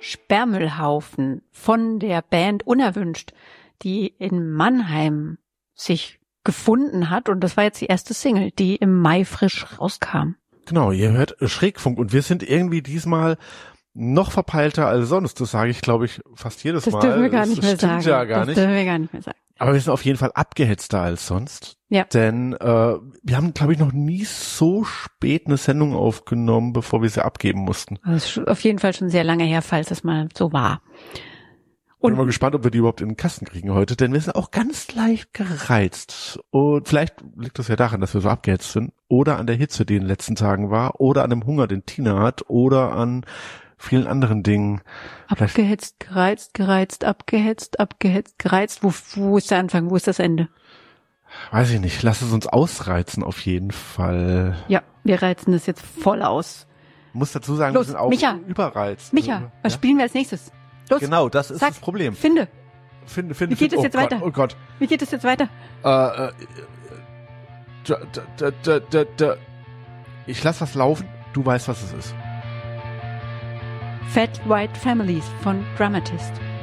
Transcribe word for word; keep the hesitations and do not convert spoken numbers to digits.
Sperrmüllhaufen von der Band Unerwünscht, die in Mannheim sich gefunden hat. Und das war jetzt die erste Single, die im Mai frisch rauskam. Genau, ihr hört Schrägfunk und wir sind irgendwie diesmal noch verpeilter als sonst. Das sage ich, glaube ich, fast jedes das Mal. Dürfen wir gar nicht das mehr stimmt sagen. ja gar das nicht. dürfen wir gar nicht mehr sagen. Aber wir sind auf jeden Fall abgehetzter als sonst. Ja. Denn äh, wir haben, glaube ich, noch nie so spät eine Sendung aufgenommen, bevor wir sie abgeben mussten. Das ist schon- auf jeden Fall schon sehr lange her, falls das mal so war. Und Und bin mal gespannt, ob wir die überhaupt in den Kasten kriegen heute, denn wir sind auch ganz leicht gereizt. Und vielleicht liegt das ja daran, dass wir so abgehetzt sind, oder an der Hitze, die in den letzten Tagen war, oder an dem Hunger, den Tina hat, oder an vielen anderen Dingen. Vielleicht- abgehetzt, gereizt, gereizt, abgehetzt, abgehetzt, gereizt. Wo, wo ist der Anfang? Wo ist das Ende? Weiß ich nicht, lass es uns ausreizen auf jeden Fall. Ja, wir reizen das jetzt voll aus. Ich muss dazu sagen, Los, wir sind auch Micha. überreizt. Micha, Also, was ja? spielen wir als nächstes? Los, Genau, das ist Sag. das Problem. finde. Finde, finde, Wie geht finde, es oh jetzt Gott, weiter? Oh Gott. Wie geht es jetzt weiter? Äh, äh, da, da, da, da, da, da. Ich lass was laufen, du weißt, was es ist. Fat White Families von Dramatist.